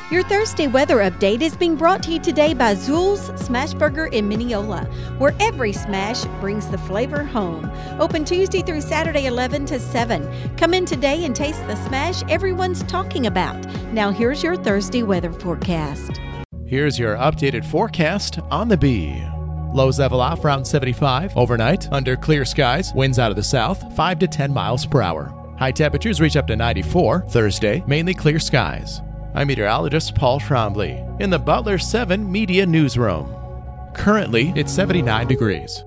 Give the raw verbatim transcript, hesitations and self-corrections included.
Your Thursday weather update is being brought to you today by Zool's Smashburger in Mineola, where every smash brings the flavor home. Open Tuesday through Saturday, eleven to seven. Come in today and taste the smash everyone's talking about. Now here's your Thursday weather forecast. Here's your updated forecast on the Bee. Lows level off around seventy-five. Overnight, under clear skies, winds out of the south, five to ten miles per hour. High temperatures reach up to ninety-four. Thursday, mainly clear skies. I'm meteorologist Paul Trombley in the Butler seven Media Newsroom. Currently, it's seventy-nine degrees.